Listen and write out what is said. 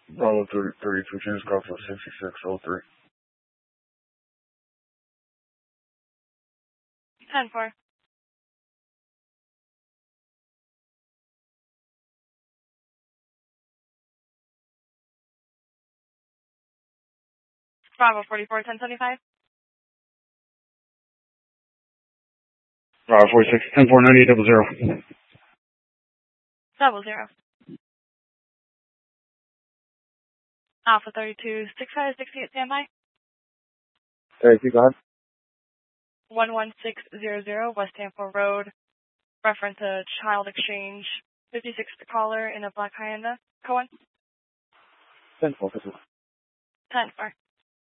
Bravo 32, James Garfield 6603. 10-4. Bravo 44, 1075. Bravo 46, 10-4, 9800. 00. Alpha 32, 6568, standby. Hey, go ahead. 11600 West Tampa Road. Reference a child exchange. 56 caller in a black Hyundai. Cohen. 10-4, 10-4.